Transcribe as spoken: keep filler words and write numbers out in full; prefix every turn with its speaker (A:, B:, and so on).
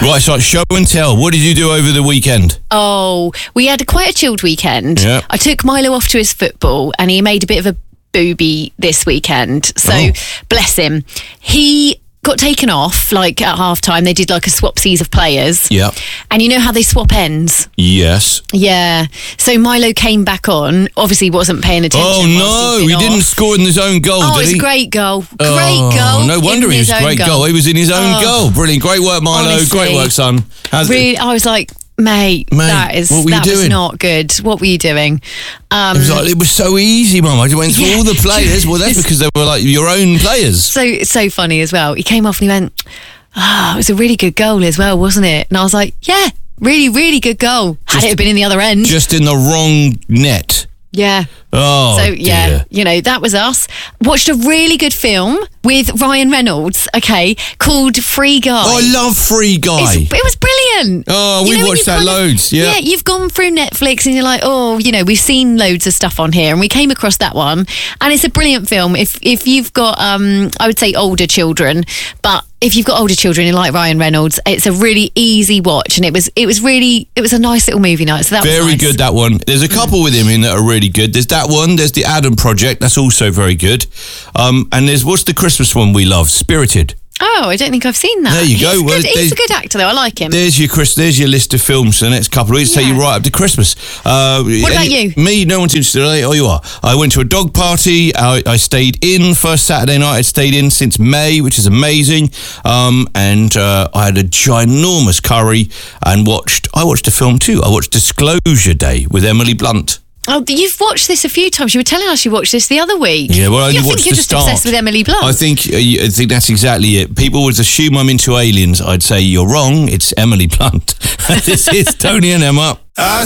A: Right, so show and tell. What did you do over the weekend?
B: Oh, we had quite a chilled weekend.
A: Yeah.
B: I took Milo off to his football and he made a bit of a booby this weekend. So,
A: Oh.
B: bless him. He got taken off, like, at half-time. They did, like, a swapsies of players.
A: Yeah.
B: And you know how they swap ends?
A: Yes.
B: Yeah. So Milo came back on. Obviously wasn't paying attention.
A: Oh,
B: whilst
A: no.
B: he'd
A: He
B: been
A: didn't
B: off.
A: score in his own goal,
B: Oh,
A: did
B: it's
A: he?
B: a great goal. Great
A: Oh,
B: goal.
A: no wonder
B: in
A: he was
B: his
A: a
B: own
A: great goal. He was in his own
B: Oh.
A: goal. Brilliant. Great work, Milo.
B: Honestly.
A: Great work, son. How's
B: Really, I was like, mate,
A: Mate,
B: that is
A: what were you
B: that was
A: doing?
B: not good. What were you doing? Um,
A: It was, like, it was so easy, Mum. I went through
B: Yeah.
A: all the players. Well, that's because they were like your own players.
B: so it's so funny as well. He came off and he went, "Ah, oh, it was a really good goal as well, wasn't it?" And I was like, "Yeah, really, really good goal. Had
A: Just-
B: it been in the other end,
A: Just in the wrong net.
B: yeah."
A: Oh,
B: So yeah,
A: dear.
B: you know, that was us. Watched a really good film with Ryan Reynolds, okay, called Free Guy.
A: Oh, I love Free Guy.
B: It's, it was brilliant.
A: Oh, we
B: You know, when
A: watched
B: you've
A: that
B: kind of-
A: loads, yeah.
B: Yeah, you've gone through Netflix and you're like, oh, you know, we've seen loads of stuff on here, and we came across that one, and it's a brilliant film. If if you've got, um, I would say older children, but if you've got older children, you like Ryan Reynolds, it's a really easy watch, and it was it was really it was a nice little movie night. So that was
A: Very
B: nice.
A: good, that one. There's a couple with him in that are really good. There's that one. There's the Adam Project. That's also very good. Um, and there's, what's the Christmas one we love? Spirited.
B: Oh, I don't think I've seen that.
A: There you go.
B: He's,
A: Well,
B: good. He's
A: there's-
B: a good actor, though. I like him.
A: There's your Chris. There's your list of films for the next couple of weeks. Take you
B: Yeah.
A: right up to Christmas. Uh,
B: What about
A: any-
B: you?
A: Me, no one's interested. Oh, you are. I went to a dog party. I, I stayed in first Saturday night. I stayed in since May, which is amazing. Um, and uh, I had a ginormous curry and watched. I watched a film too. I watched Disclosure Day with Emily Blunt.
B: Oh, you've watched this a few times. You were telling us you watched this the other week.
A: Yeah, well, I only
B: You think
A: watched
B: you're
A: the
B: just
A: start.
B: obsessed with Emily Blunt.
A: I think uh, I think that's exactly it. People would assume I'm into aliens. I'd say you're wrong. It's Emily Blunt. This is Tony and Emma.